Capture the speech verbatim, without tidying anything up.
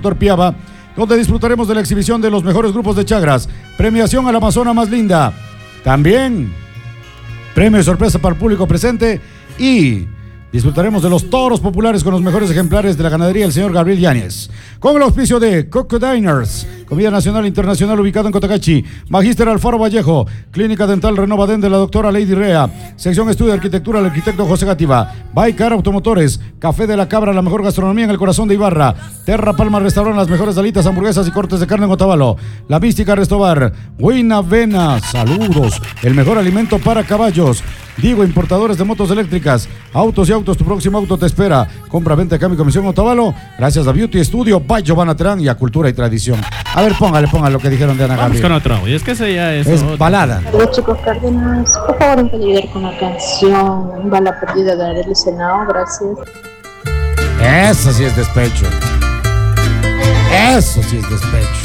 Doctor Piaba, donde disfrutaremos de la exhibición de los mejores grupos de chagras, premiación a la amazona más linda, también premio de sorpresa para el público presente y disfrutaremos de los toros populares con los mejores ejemplares de la ganadería del señor Gabriel Yáñez. Con el auspicio de Coco Diners, comida nacional e internacional ubicada en Cotacachi, Magíster Alfaro Vallejo, Clínica Dental Renovadén de la doctora Lady Rea, sección Estudio de Arquitectura del arquitecto José Gativa, Baicar Automotores, Café de la Cabra, la mejor gastronomía en el corazón de Ibarra, Terra Palma Restaurant, las mejores alitas, hamburguesas y cortes de carne en Otavalo, La Mística Restobar, Buena Vena, saludos, el mejor alimento para caballos, Digo, importadores de motos eléctricas, autos y autos, tu próximo auto te espera. Compra, venta, cambio y comisión Otavalo. Gracias a Beauty Studio, by Giovanna Terán y a Cultura y Tradición. A ver, póngale, póngale lo que dijeron de Ana Gabriel. Vamos con otro, y es que ese ya es... Es otro. balada. Los chicos Cárdenas, por favor, me pueden ayudar con la canción Bala Perdida de Arely Senao, gracias. Eso sí es despecho. Eso sí es despecho.